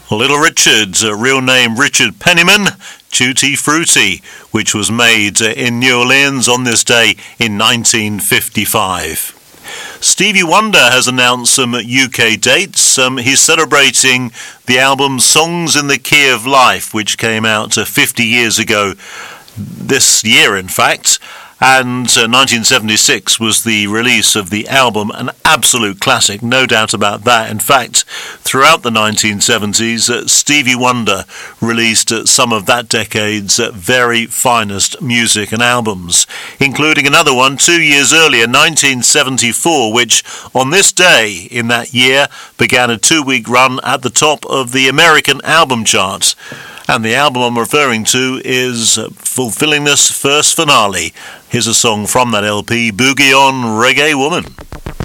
Little Richard, real name Richard Penniman, Tutti Frutti, which was made in New Orleans on this day in 1955. Stevie Wonder has announced some UK dates. He's celebrating the album Songs in the Key of Life, which came out 50 years ago this year, in fact. And 1976 was the release of the album, an absolute classic, no doubt about that. In fact, throughout the 1970s, Stevie Wonder released some of that decade's very finest music and albums, including another one 2 years earlier, 1974, which on this day in that year began a 2-week run at the top of the American album chart. And the album I'm referring to is Fulfillingness First Finale. Here's a song from that LP, Boogie On Reggae Woman.